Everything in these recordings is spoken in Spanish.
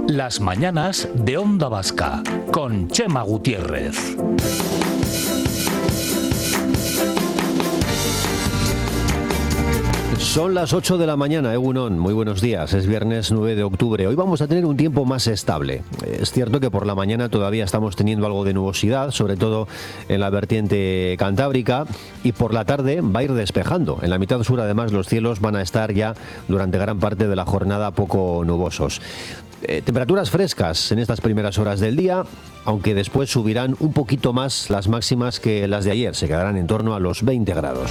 Las mañanas de Onda Vasca con Chema Gutiérrez. Son las 8 de la mañana, Egunon, muy buenos días, es viernes 9 de octubre. Hoy vamos a tener un tiempo más estable. Es cierto que por la mañana todavía estamos teniendo algo de nubosidad, sobre todo en la vertiente cantábrica, y por la tarde va a ir despejando. En la mitad sur, además, los cielos van a estar ya durante gran parte de la jornada poco nubosos. Temperaturas frescas en estas primeras horas del día, aunque después subirán un poquito más las máximas que las de ayer, se quedarán en torno a los 20 grados.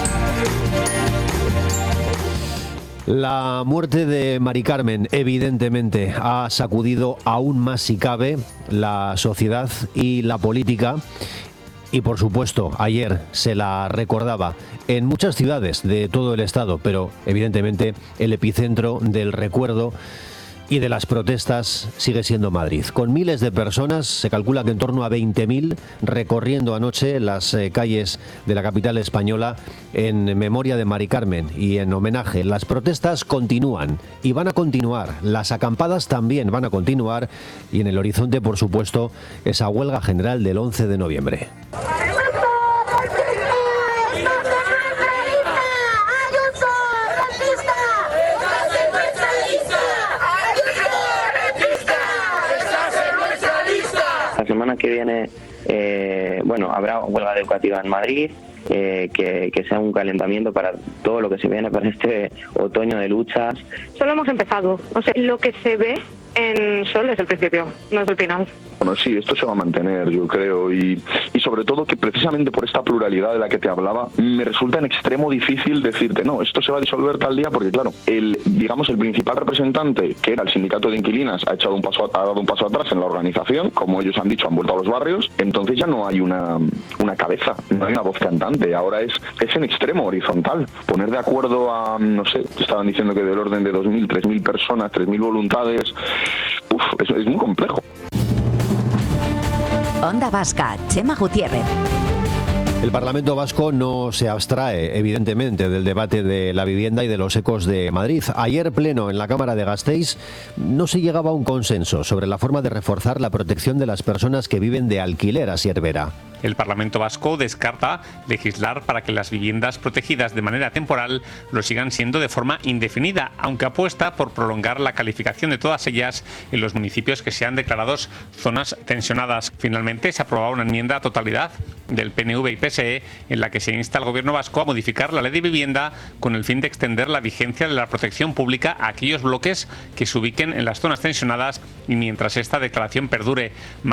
La muerte de Mari Carmen evidentemente ha sacudido aún más, si cabe, la sociedad y la política. Y por supuesto, ayer se la recordaba en muchas ciudades de todo el estado, pero evidentemente el epicentro del recuerdo y de las protestas sigue siendo Madrid, con miles de personas, se calcula que en torno a 20.000, recorriendo anoche las calles de la capital española en memoria de Mari Carmen y en homenaje. Las protestas continúan y van a continuar, las acampadas también van a continuar, y en el horizonte, por supuesto, esa huelga general del 11 de noviembre. La semana que viene, habrá huelga educativa en Madrid, que sea un calentamiento para todo lo que se viene para este otoño de luchas. Solo hemos empezado, o sea, lo que se ve en Sol es el principio, no es el final. Bueno, sí, esto se va a mantener, yo creo, y sobre todo que precisamente por esta pluralidad de la que te hablaba, me resulta en extremo difícil decirte, no, esto se va a disolver tal día, porque claro, el principal representante, que era el sindicato de inquilinas, ha dado un paso atrás en la organización, como ellos han dicho, han vuelto a los barrios, entonces ya no hay una cabeza, no hay una voz cantante, ahora es en extremo horizontal, poner de acuerdo a, no sé, estaban diciendo que del orden de 2.000, 3.000 personas, 3.000 voluntades, es muy complejo. Onda Vasca, Chema Gutiérrez. El Parlamento vasco no se abstrae, evidentemente, del debate de la vivienda y de los ecos de Madrid. Ayer, pleno en la Cámara de Gasteiz, no se llegaba a un consenso sobre la forma de reforzar la protección de las personas que viven de alquiler, Asier Vera. El Parlamento vasco descarta legislar para que las viviendas protegidas de manera temporal lo sigan siendo de forma indefinida, aunque apuesta por prolongar la calificación de todas ellas en los municipios que sean declarados zonas tensionadas. Finalmente se aprobó una enmienda a totalidad del PNV y PSE en la que se insta al Gobierno vasco a modificar la ley de vivienda con el fin de extender la vigencia de la protección pública a aquellos bloques que se ubiquen en las zonas tensionadas y mientras esta declaración perdure.